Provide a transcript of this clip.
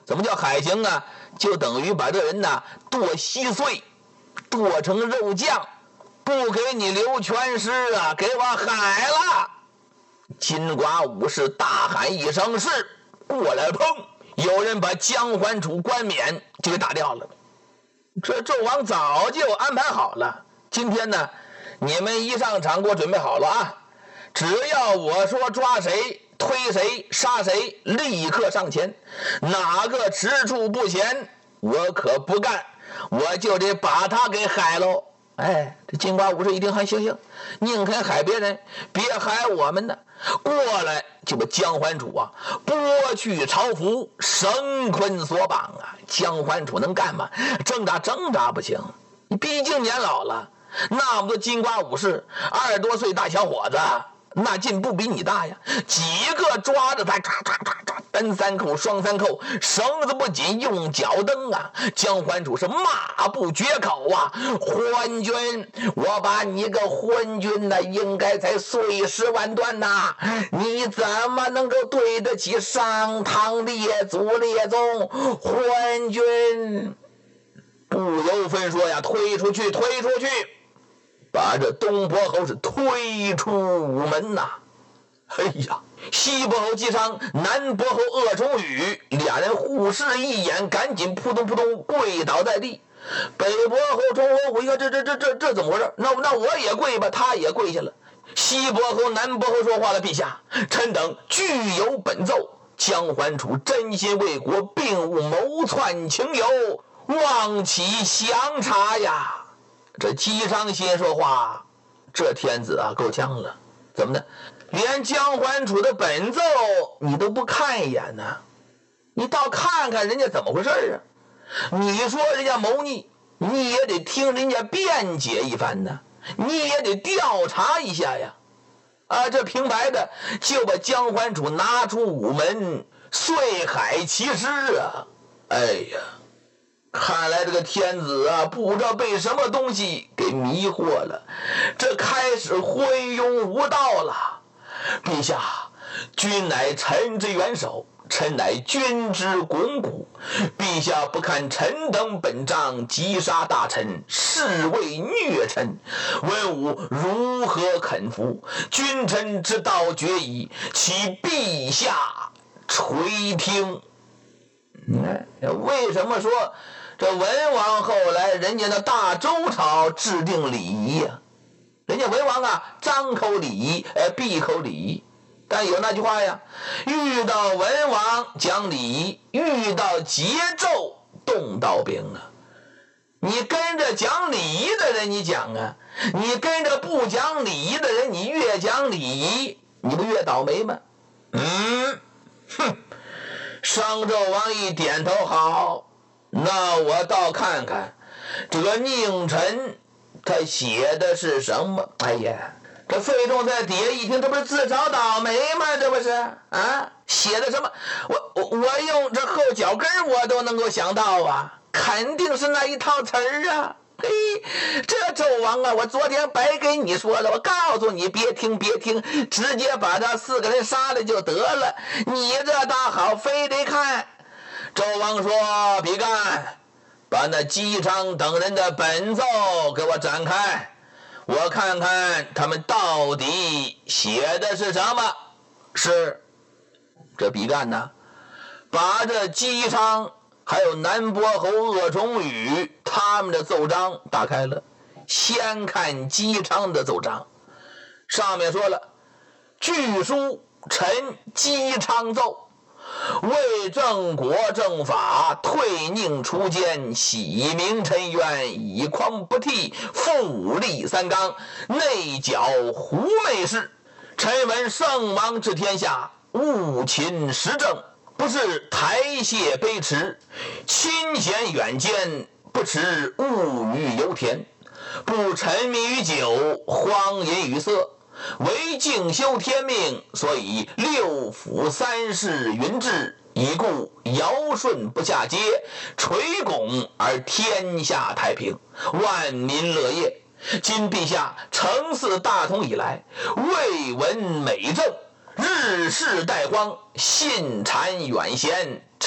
怎么叫海刑啊？就等于把这人呢剁稀碎，剁成肉酱，不给你留全尸啊，给我海了。金瓜武士大喊一声是，过来砰，有人把姜桓楚冠冕就给打掉了。这纣王早就安排好了，今天呢你们一上场给我准备好了啊，只要我说抓谁推谁杀谁，立刻上前，哪个迟处不前我可不干，我就得把他给害喽。哎，这金瓜武士一听，还行，宁肯害别人，别害我们呢。过来就把姜桓楚啊剥去朝服，绳捆索绑啊。姜桓楚能干吗？挣扎不行，你毕竟年老了，那么多金瓜武士，20多岁大小伙子，那劲不比你大呀，几个抓着他抓，单三扣双三扣，绳子不紧，用脚蹬啊。姜桓楚是骂不绝口啊，昏君，我把你个昏君呢应该才碎尸万段呐，你怎么能够对得起上唐列祖列宗？昏君不由分说呀，推出去，把这东伯侯是推出午门呐。哎呀，西伯侯姬昌，南伯侯鄂崇宇，俩人互视一眼，赶紧扑通跪倒在地。北伯侯崇侯武一看，这怎么回事？那我也跪吧。他也跪下了。西伯侯南伯侯说话了，陛下，臣等具有本奏，姜桓楚真心为国，并无谋篡情由，望其详查呀。这姬昌先说话，这天子啊够呛了，怎么的？连姜桓楚的本奏你都不看一眼呢？你倒看看人家怎么回事啊？你说人家谋逆，你也得听人家辩解一番呢，你也得调查一下呀。啊，这平白的就把姜桓楚拿出午门，碎海其尸啊！哎呀，看来这个天子啊，不知道被什么东西给迷惑了，这开始昏庸无道了。陛下，君乃臣之元首，臣乃君之肱骨，陛下不看臣等本章，击杀大臣，是为虐臣，文武如何肯服？君臣之道决矣，启陛下垂听。为什么说这文王后来人家的大周朝制定礼仪呀？人家文王啊，张口礼仪，闭口礼仪。但有那句话呀，遇到文王讲礼仪，遇到桀纣动刀兵啊。你跟着讲礼仪的人你讲啊，你跟着不讲礼仪的人你越讲礼仪，你不越倒霉吗？商纣王一点头，好，那我倒看看这个佞臣他写的是什么。哎呀，这费仲在底下一听，这不是自找倒霉吗？这不是啊？写的什么？我用这后脚跟我都能够想到啊，肯定是那一套词儿啊。嘿，这纣王啊，我昨天白给你说了，我告诉你别听，直接把他4个人杀了就得了。你这倒好，非得看。纣王说：比干，把那姬昌等人的本奏给我展开，我看看他们到底写的是什么。是，这比干呢，把这姬昌还有南伯侯鄂崇宇他们的奏章打开了。先看姬昌的奏章，上面说了：据书臣姬昌奏，为正国正法，退佞除奸，洗明臣冤，以匡不替，复立三纲，内剿狐媚氏。臣闻圣王治天下，务勤时政，不是台榭卑迟，亲贤远奸，不持物欲油田，不沉迷于酒，荒淫于色，为敬修天命，所以6府3市云治，以故尧舜不下阶，垂拱而天下太平，万民乐业。今陛下承嗣大统以来，未闻美政，日事殆荒，信谗远贤，